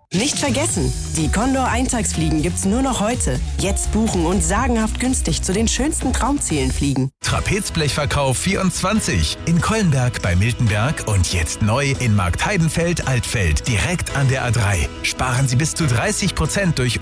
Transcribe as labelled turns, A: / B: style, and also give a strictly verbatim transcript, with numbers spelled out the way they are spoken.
A: Nicht vergessen, die Condor Eintagsfliegen gibt's nur noch heute. Jetzt buchen und sagenhaft günstig zu den schönsten Traumzielen fliegen.
B: Trapezblechverkauf vierundzwanzig in Kollenberg bei Miltenberg und jetzt neu in Marktheidenfeld-Altfeld direkt an der A drei. Sparen Sie bis zu dreißig Prozent durch